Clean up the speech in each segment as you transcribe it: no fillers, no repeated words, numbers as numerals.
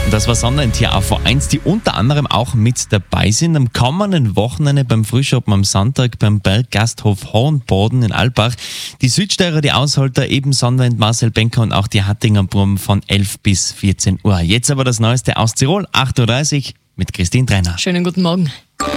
Das war Sonnenend hier auf V1, die unter anderem auch mit dabei sind. Am kommenden Wochenende beim Frühschoppen am Sonntag beim Berggasthof Hornboden in Albach. Die Südsteirer, die Ausholter, eben Sonnenend, Marcel Benker und auch die Hattinger Burm von 11 bis 14 Uhr. Jetzt aber das Neueste aus Tirol, 8.30 Uhr mit Christine Trainer. Schönen guten Morgen.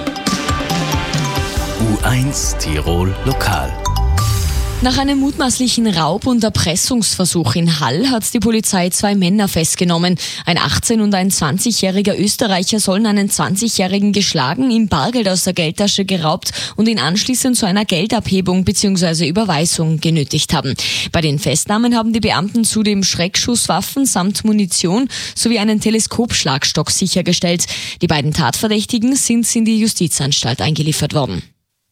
U1 Tirol Lokal. Nach einem mutmaßlichen Raub- und Erpressungsversuch in Hall hat die Polizei 2 Männer festgenommen. Ein 18- und ein 20-jähriger Österreicher sollen einen 20-jährigen geschlagen, ihm Bargeld aus der Geldtasche geraubt und ihn anschließend zu einer Geldabhebung bzw. Überweisung genötigt haben. Bei den Festnahmen haben die Beamten zudem Schreckschusswaffen samt Munition sowie einen Teleskopschlagstock sichergestellt. Die beiden Tatverdächtigen sind in die Justizanstalt eingeliefert worden.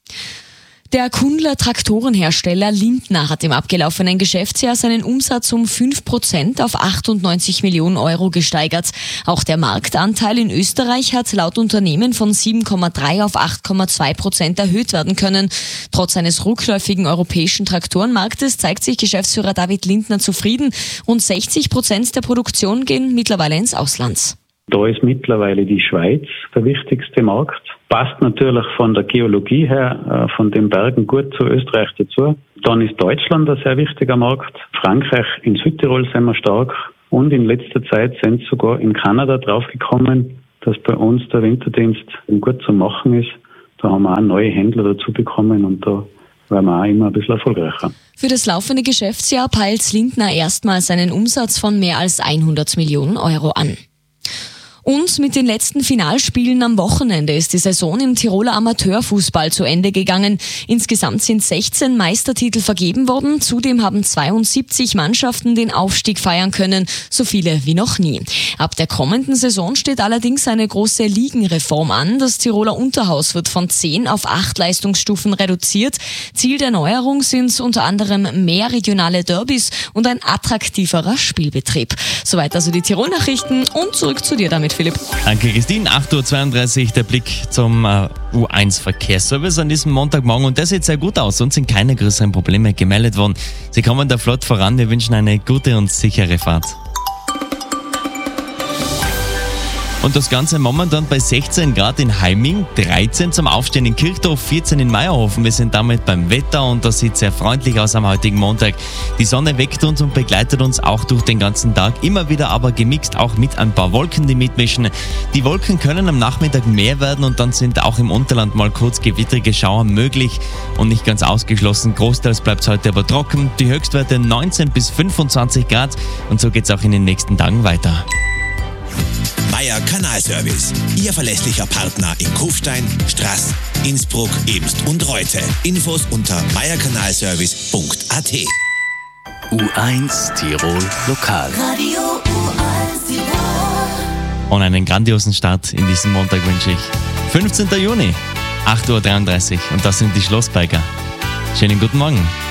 Der Kundler Traktorenhersteller Lindner hat im abgelaufenen Geschäftsjahr seinen Umsatz um 5% auf 98 Millionen Euro gesteigert. Auch der Marktanteil in Österreich hat laut Unternehmen von 7,3 auf 8,2% erhöht werden können. Trotz eines rückläufigen europäischen Traktorenmarktes zeigt sich Geschäftsführer David Lindner zufrieden. Rund 60% der Produktion gehen mittlerweile ins Ausland. Da ist mittlerweile die Schweiz der wichtigste Markt. Passt natürlich von der Geologie her, von den Bergen gut zu Österreich dazu. Dann ist Deutschland ein sehr wichtiger Markt. Frankreich, in Südtirol sind wir stark. Und in letzter Zeit sind sogar in Kanada draufgekommen, dass bei uns der Winterdienst gut zu machen ist. Da haben wir auch neue Händler dazu bekommen und da werden wir auch immer ein bisschen erfolgreicher. Für das laufende Geschäftsjahr peilt Lindner erstmals einen Umsatz von mehr als 100 Millionen Euro an. Und mit den letzten Finalspielen am Wochenende ist die Saison im Tiroler Amateurfußball zu Ende gegangen. Insgesamt sind 16 Meistertitel vergeben worden. Zudem haben 72 Mannschaften den Aufstieg feiern können, so viele wie noch nie. Ab der kommenden Saison steht allerdings eine große Ligenreform an. Das Tiroler Unterhaus wird von 10 auf 8 Leistungsstufen reduziert. Ziel der Neuerung sind unter anderem mehr regionale Derbys und ein attraktiverer Spielbetrieb. Soweit also die Tirol-Nachrichten und zurück zu dir damit, Philipp. Danke, Christine. 8.32 Uhr der Blick zum U1-Verkehrsservice an diesem Montagmorgen. Und das sieht sehr gut aus. Uns sind keine größeren Probleme gemeldet worden. Sie kommen da flott voran. Wir wünschen eine gute und sichere Fahrt. Und das Ganze momentan bei 16 Grad in Heiming, 13 zum Aufstehen in Kirchdorf, 14 in Meierhofen. Wir sind damit beim Wetter und das sieht sehr freundlich aus am heutigen Montag. Die Sonne weckt uns und begleitet uns auch durch den ganzen Tag. Immer wieder aber gemixt auch mit ein paar Wolken, die mitmischen. Die Wolken können am Nachmittag mehr werden und dann sind auch im Unterland mal kurz gewittrige Schauer möglich und nicht ganz ausgeschlossen. Großteils bleibt es heute aber trocken. Die Höchstwerte 19 bis 25 Grad und so geht es auch in den nächsten Tagen weiter. Meier Kanalservice. Ihr verlässlicher Partner in Kufstein, Straß, Innsbruck, Ebst und Reute. Infos unter meierkanalservice.at. U1 Tirol Lokal. Radio U1 Tirol. Und einen grandiosen Start in diesem Montag wünsche ich. 15. Juni, 8.33 Uhr und das sind die Schlossbiker. Schönen guten Morgen.